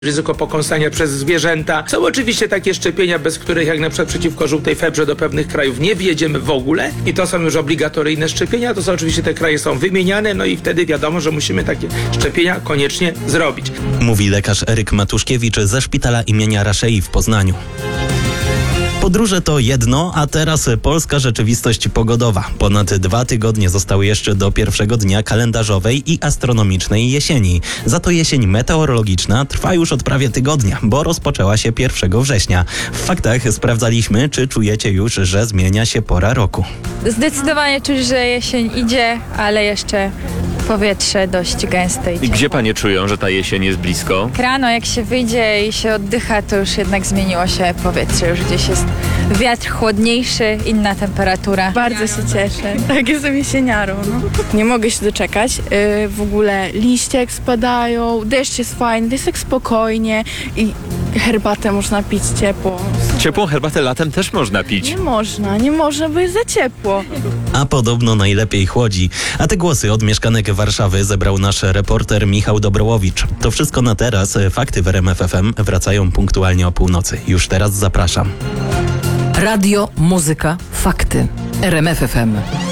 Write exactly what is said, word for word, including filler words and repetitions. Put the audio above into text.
ryzyko pokąsania przez zwierzęta. Są oczywiście takie szczepienia, bez których jak na przykład przeciwko żółtej febrze do pewnych krajów nie wjedziemy w ogóle i to są już obligatoryjne szczepienia, to są oczywiście te kraje są wymieniane, no i wtedy wiadomo, że musimy takie szczepienia koniecznie zrobić. Mówi lekarz Eryk Matuszkiewicz ze szpitala imienia Raszei w Poznaniu. Podróże to jedno, a teraz polska rzeczywistość pogodowa. Ponad dwa tygodnie zostały jeszcze do pierwszego dnia kalendarzowej i astronomicznej jesieni. Za to jesień meteorologiczna trwa już od prawie tygodnia, bo rozpoczęła się pierwszego września. W faktach sprawdzaliśmy, czy czujecie już, że zmienia się pora roku. Zdecydowanie czuć, że jesień idzie, ale jeszcze powietrze dość gęste. I gdzie panie czują, że ta jesień jest blisko? Rano jak się wyjdzie i się oddycha, to już jednak zmieniło się powietrze. Już gdzieś jest wiatr chłodniejszy, inna temperatura. Bardzo się cieszę. Tak, jestem jesieniarą. No. Nie mogę się doczekać. Yy, w ogóle liście jak spadają, deszcz jest fajny, jest tak spokojnie i herbatę można pić ciepło. Ciepłą herbatę latem też można pić. Nie można, nie można, bo jest za ciepło. A podobno najlepiej chłodzi. A te głosy od mieszkanek Warszawy zebrał nasz reporter Michał Dobrołowicz. To wszystko na teraz. Fakty w R M F F M wracają punktualnie o północy. Już teraz zapraszam. Radio, muzyka, fakty. R M F F M.